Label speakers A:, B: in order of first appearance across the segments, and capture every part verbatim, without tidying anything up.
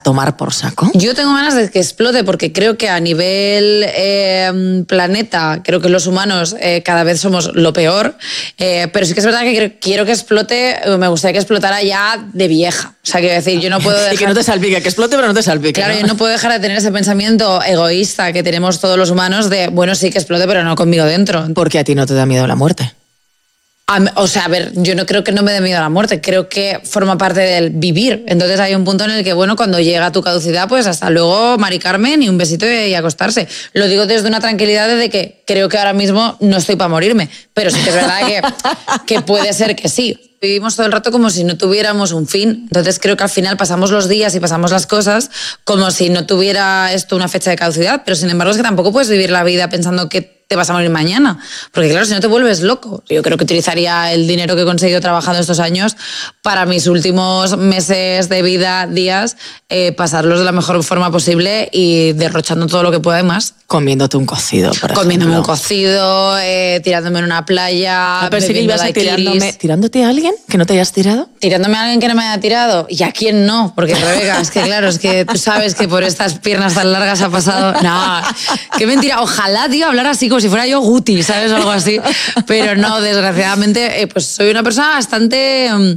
A: tomar por saco?
B: Yo tengo ganas de que explote porque creo que a nivel eh, planeta, creo que los humanos eh, cada vez somos lo peor, eh, pero sí que es verdad que quiero que explote, me gustaría que explotara ya de vieja. O sea, quiero decir, yo no puedo dejar...
A: Y que no te salpique, que explote pero no te salpique.
B: Claro,
A: ¿no?
B: yo no puedo dejar de tener ese pensamiento egoísta que tenemos todos los humanos de, bueno, sí que explote pero no conmigo dentro.
A: Porque a ti no te da miedo la muerte.
B: O sea, a ver, yo no creo que no me dé miedo a la muerte, creo que forma parte del vivir. Entonces hay un punto en el que, bueno, cuando llega tu caducidad, pues hasta luego, Mari Carmen, y un besito y acostarse. Lo digo desde una tranquilidad de que creo que ahora mismo no estoy para morirme, pero sí que es verdad que, que puede ser que sí. Vivimos todo el rato como si no tuviéramos un fin. Entonces creo que al final pasamos los días y pasamos las cosas como si no tuviera esto una fecha de caducidad, pero sin embargo es que tampoco puedes vivir la vida pensando que te vas a morir mañana, porque claro, si no te vuelves loco. Yo creo que utilizaría el dinero que he conseguido trabajando estos años para mis últimos meses de vida, días, eh, pasarlos de la mejor forma posible y derrochando todo lo que pueda y más.
A: Comiéndote un cocido, por
B: Comiéndome
A: ejemplo.
B: un cocido, eh, tirándome en una playa,
A: Ah, pero sí que ibas a tirándome, ¿tirándote a alguien que no te hayas tirado?
B: Tirándome a alguien que no me haya tirado. ¿Y a quién no? Porque, Rebeca, es que claro, es que tú sabes que por estas piernas tan largas ha pasado... No, qué mentira. Ojalá, tío, hablar así como si fuera yo Guti, ¿sabes? Algo así. Pero no, desgraciadamente, eh, pues soy una persona bastante... Um,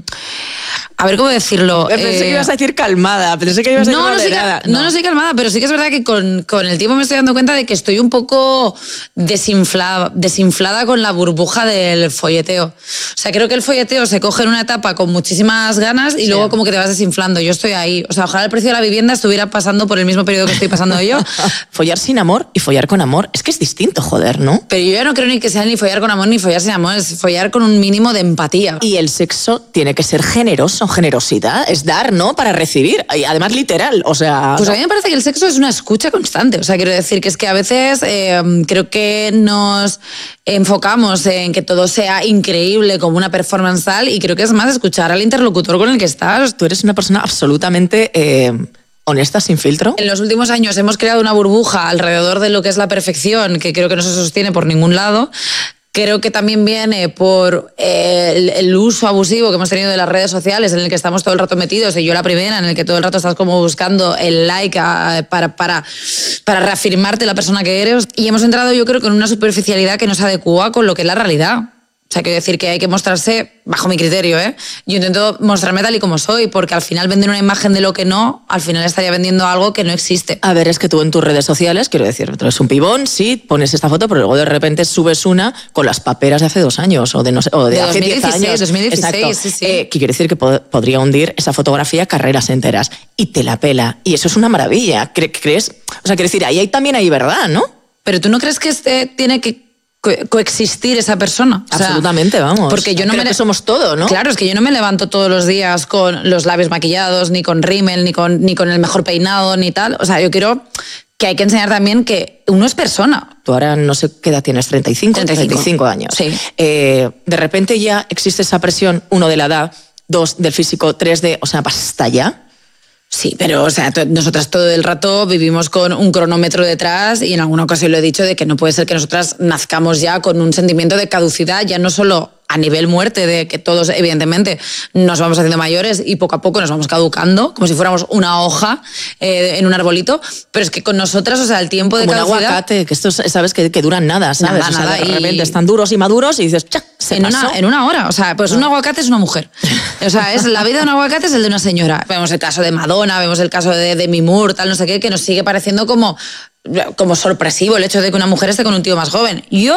B: a ver cómo decirlo.
A: Pensé
B: eh...
A: que ibas a decir calmada, pensé que ibas a decir
B: no, no soy,
A: moderada.
B: no, no soy calmada, pero sí que es verdad que con, con el tiempo me estoy dando cuenta de que estoy un poco desinflada, desinflada con la burbuja del folleteo. O sea, creo que el folleteo se coge en una etapa con muchísimas ganas y sí. luego como que te vas desinflando. Yo estoy ahí. O sea, ojalá el precio de la vivienda estuviera pasando por el mismo periodo que estoy pasando yo.
A: Follar sin amor y follar con amor. Es que es distinto, joder, ¿no?
B: Pero yo ya no creo ni que sea ni follar con amor ni follar sin amor. Es follar con un mínimo de empatía.
A: Y el sexo tiene que ser generoso. Generosidad es dar, ¿no? Para recibir. Y además literal, o sea...
B: Pues
A: ¿no?
B: a mí me parece que el sexo es una escucha constante. O sea, quiero decir que es que a veces eh, creo que nos enfocamos en que todo sea increíble como una performance tal y creo que es más escuchar al interlocutor con el que estás.
A: Tú eres una persona absolutamente... Eh... honesta, sin filtro.
B: En los últimos años hemos creado una burbuja alrededor de lo que es la perfección, que creo que no se sostiene por ningún lado. Creo que también viene por eh, el, el uso abusivo que hemos tenido de las redes sociales, en el que estamos todo el rato metidos, y yo la primera, en el que todo el rato estás como buscando el like a, para, para, para reafirmarte la persona que eres. Y hemos entrado, yo creo, con una superficialidad que no se adecua con lo que es la realidad. O sea, quiero decir que hay que mostrarse bajo mi criterio, ¿eh? Yo intento mostrarme tal y como soy, porque al final vender una imagen de lo que no, al final estaría vendiendo algo que no existe.
A: A ver, es que tú en tus redes sociales, quiero decir, tú eres un pibón, sí, pones esta foto, pero luego de repente subes una con las paperas de hace dos años o de, no sé, o de,
B: de
A: hace diez años.
B: dos mil dieciséis,
A: exacto.
B: Sí, sí.
A: Eh, que quiere decir que pod- podría hundir esa fotografía carreras enteras. Y te la pela. Y eso es una maravilla. ¿Cre- ¿Crees? O sea, quiero decir, ahí hay, también hay verdad, ¿no?
B: Pero tú no crees que este tiene que co- coexistir esa persona. O sea,
A: absolutamente, vamos.
B: Porque yo no
A: Creo
B: me
A: que somos todo, ¿no?
B: Claro, es que yo no me levanto todos los días con los labios maquillados, ni con rímel, ni con, ni con el mejor peinado, ni tal. O sea, yo quiero que hay que enseñar también que uno es persona.
A: Tú ahora no sé qué edad tienes, treinta y cinco,
B: treinta y cinco.
A: treinta y cinco años.
B: Sí.
A: Eh, de repente ya existe esa presión, uno de la edad, dos del físico, tres de, o sea, basta ya.
B: Sí, pero o sea, to- nosotras todo el rato vivimos con un cronómetro detrás y en alguna ocasión lo he dicho de que no puede ser que nosotras nazcamos ya con un sentimiento de caducidad, ya no solo a nivel muerte, de que todos evidentemente nos vamos haciendo mayores y poco a poco nos vamos caducando, como si fuéramos una hoja eh, en un arbolito, pero es que con nosotras, o sea, el tiempo de
A: Como un
B: caducidad...
A: aguacate, que estos, sabes, que, que duran nada, ¿sabes?
B: Nada,
A: o sea,
B: nada,
A: de
B: y-
A: repente están duros y maduros y dices, ¡chac! Se
B: En
A: pasó.
B: una, en una hora, o sea, pues un aguacate es una mujer. O sea, es la vida de un aguacate es el de una señora. Vemos el caso de Madonna, vemos el caso de Demi Moore, tal, no sé qué, que nos sigue pareciendo como, como sorpresivo el hecho de que una mujer esté con un tío más joven. Yo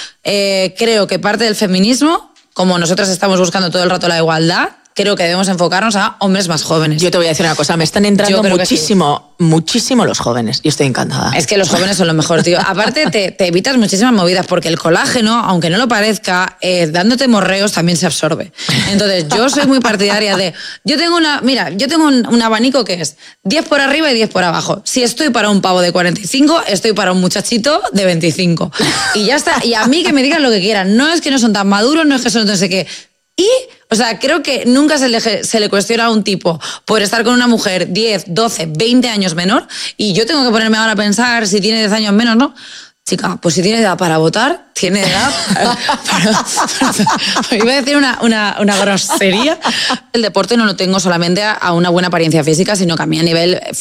B: eh, creo que parte del feminismo, como nosotras estamos buscando todo el rato la igualdad, creo que debemos enfocarnos a hombres más jóvenes.
A: Yo te voy a decir una cosa, me están
B: Yo
A: entrando
B: creo que
A: muchísimo, muchísimo los jóvenes y estoy encantada.
B: Es que los jóvenes son lo mejor, tío. Aparte, te, te evitas muchísimas movidas porque el colágeno, aunque no lo parezca, eh, dándote morreos también se absorbe. Entonces, yo soy muy partidaria de... Yo tengo una... Mira, yo tengo un, un abanico que es diez por arriba y diez por abajo. Si estoy para un pavo de cuarenta y cinco, estoy para un muchachito de veinticinco. Y ya está. Y a mí que me digan lo que quieran. No es que no son tan maduros, no es que son no sé qué... Y, o sea, creo que nunca se le, se le cuestiona a un tipo por estar con una mujer diez, doce, veinte años menor y yo tengo que ponerme ahora a pensar si tiene diez años menos, ¿no? Chica, pues si tiene edad para votar, tiene edad para... para, para iba a decir una, una, una grosería. El deporte no lo tengo solamente a, a una buena apariencia física, sino que a mí a nivel